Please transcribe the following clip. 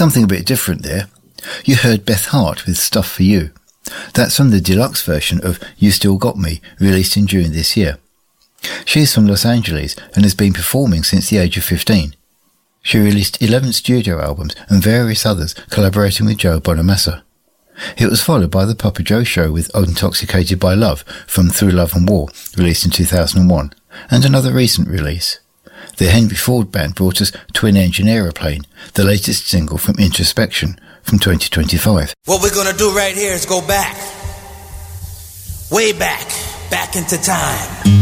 Something a bit different there. You heard Beth Hart with Stuff for You. That's from the deluxe version of You Still Got Me, released in June this year. She's from Los Angeles and has been performing since the age of 15. She released 11 studio albums and various others collaborating with Joe Bonamassa. It was followed by The Papa Joe Show with Intoxicated by Love from Through Love and War, released in 2001, and another recent release. The Henry Ford Band brought us Twin Engine Aeroplane, the latest single from Introspection from 2025. What we're gonna do right here is go back, way back into time.